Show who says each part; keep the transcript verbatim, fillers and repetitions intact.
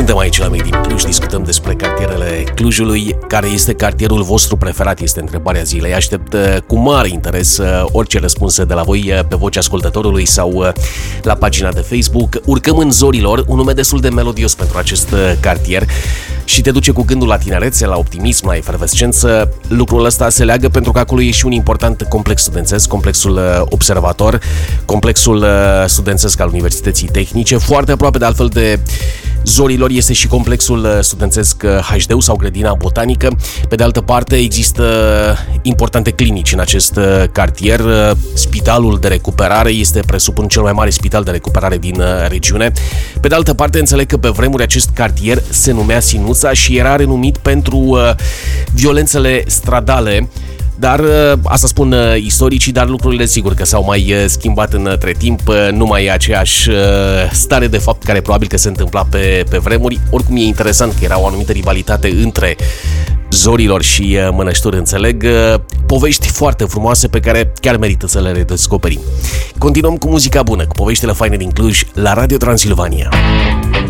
Speaker 1: Suntem aici la Made in Cluj, discutăm despre cartierele Clujului. Care este cartierul vostru preferat? Este întrebarea zilei. Aștept cu mare interes orice răspuns de la voi pe vocea ascultătorului sau la pagina de Facebook. Urcăm în Zorilor, un nume destul de melodios pentru acest cartier și te duce cu gândul la tinerețe, la optimism, la efervescență. Lucrul ăsta se leagă pentru că acolo e și un important complex studențesc, complexul Observator, complexul studențesc al Universității Tehnice. Foarte aproape de altfel de Zorilor este și complexul studențesc H D U sau Grădina Botanică. Pe de altă parte există importante clinici în acest cartier. Spitalul de recuperare este, presupun, cel mai mare spital de recuperare din regiune. Pe de altă parte, înțeleg că pe vremuri acest cartier se numea Sinuța și era renumit pentru violențele stradale. Dar, asta spun istoricii, dar lucrurile sigur că s-au mai schimbat între timp, nu mai e aceeași stare de fapt care probabil că se întâmpla pe, pe vremuri. Oricum e interesant că era o anumită rivalitate între Zorilor și Mănășturi, înțeleg. Povești foarte frumoase pe care chiar merită să le redescoperim. Continuăm cu muzica bună, cu poveștile faine din Cluj la Radio Transilvania.